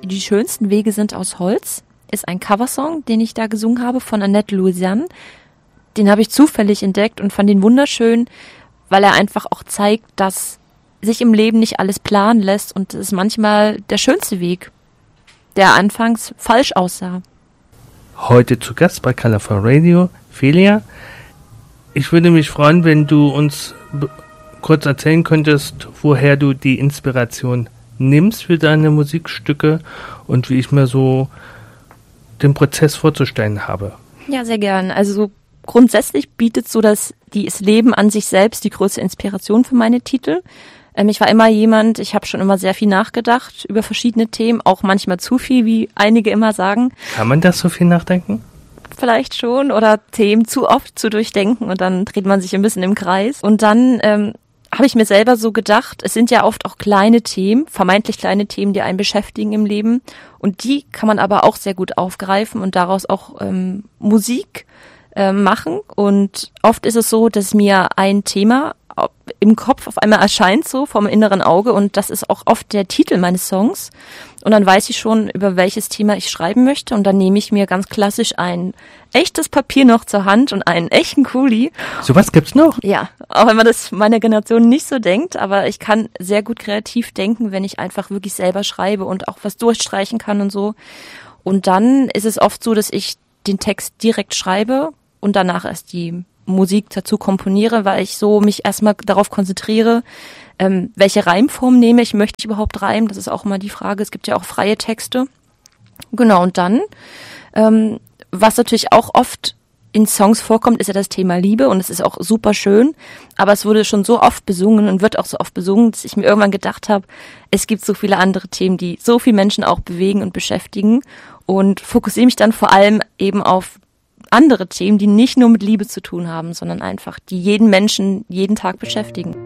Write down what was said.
Die schönsten Wege sind aus Holz ist ein Coversong, den ich da gesungen habe von Annette Louisiane. Den habe ich zufällig entdeckt und fand ihn wunderschön, weil er einfach auch zeigt, dass sich im Leben nicht alles planen lässt und es ist manchmal der schönste Weg, der anfangs falsch aussah. Heute zu Gast bei Colorful Radio, Felia. Ich würde mich freuen, wenn du uns kurz erzählen könntest, woher du die Inspiration nimmst für deine Musikstücke und wie ich mir so den Prozess vorzustellen habe. Ja, sehr gern. Also grundsätzlich bietet so das Leben an sich selbst die größte Inspiration für meine Titel. Ich war immer jemand, ich habe schon immer sehr viel nachgedacht über verschiedene Themen, auch manchmal zu viel, wie einige immer sagen. Kann man das so viel nachdenken? Vielleicht schon, oder Themen zu oft zu durchdenken und dann dreht man sich ein bisschen im Kreis. Und dann habe ich mir selber so gedacht, es sind ja oft auch kleine Themen, vermeintlich kleine Themen, die einen beschäftigen im Leben. Und die kann man aber auch sehr gut aufgreifen und daraus auch Musik machen. Und oft ist es so, dass mir ein Thema im Kopf auf einmal erscheint, so vom inneren Auge. Und das ist auch oft der Titel meines Songs. Und dann weiß ich schon, über welches Thema ich schreiben möchte. Und dann nehme ich mir ganz klassisch ein echtes Papier noch zur Hand und einen echten Kuli. Sowas gibt's noch? Ja, auch wenn man das meiner Generation nicht so denkt. Aber ich kann sehr gut kreativ denken, wenn ich einfach wirklich selber schreibe und auch was durchstreichen kann und so. Und dann ist es oft so, dass ich den Text direkt schreibe und danach erst die Musik dazu komponiere, weil ich so mich erstmal darauf konzentriere, welche Reimform nehme ich, möchte ich überhaupt reimen, das ist auch immer die Frage, es gibt ja auch freie Texte. Genau, und dann, was natürlich auch oft in Songs vorkommt, ist ja das Thema Liebe und es ist auch super schön, aber es wurde schon so oft besungen und wird auch so oft besungen, dass ich mir irgendwann gedacht habe, es gibt so viele andere Themen, die so viele Menschen auch bewegen und beschäftigen und fokussiere mich dann vor allem eben auf andere Themen, die nicht nur mit Liebe zu tun haben, sondern einfach, die jeden Menschen jeden Tag beschäftigen.